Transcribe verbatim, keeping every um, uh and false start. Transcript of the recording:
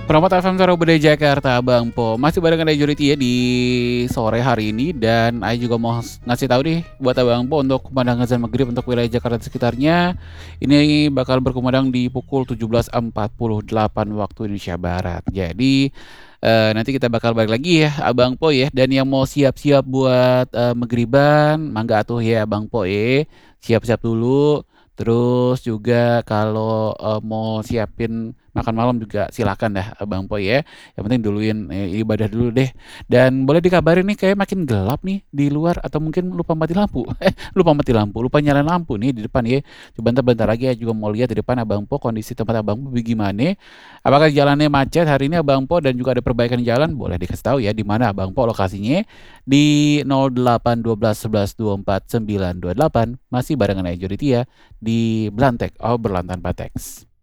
Promote F M Suara Budaya Jakarta, Bang Po. Masih barengan Majority ya di sore hari ini dan Ayu juga mau ngasih tahu nih buat Abang Po untuk pemandangan azan maghrib untuk wilayah Jakarta dan sekitarnya. Ini bakal berkumandang di pukul tujuh belas empat puluh delapan waktu Indonesia Barat. Jadi eh, nanti kita bakal balik lagi ya Abang Po ya, dan yang mau siap-siap buat eh, maghriban, mangga atuh ya Abang Po ya. Siap-siap dulu. Terus juga kalau eh, mau siapin makan malam juga silakan dah Bang Poy ya. Yang penting duluin eh, ibadah dulu deh. Dan boleh dikabarin nih kayak makin gelap nih di luar atau mungkin lupa mati lampu. Eh, lupa mati lampu, lupa nyalain lampu nih di depan ya. Coba bentar-bentar lagi ya juga mau lihat di depan Abang Po kondisi tempat Abang Po bagaimana. Apakah jalannya macet hari ini Abang Po dan juga ada perbaikan jalan? Boleh dikasih tahu ya di mana Abang Po lokasinya di nol delapan satu dua satu satu dua empat sembilan dua delapan masih barengan aja ya di Blantek, oh berlantan Patex.